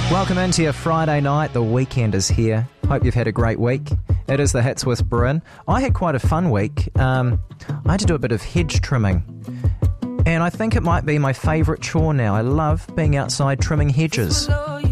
Welcome into your Friday night. The weekend is here. Hope you've had a great week. It is the Hits with Bryn. I had quite a fun week. I had to do a bit of hedge trimming. And I think it might be my favourite chore now. I love being outside trimming hedges.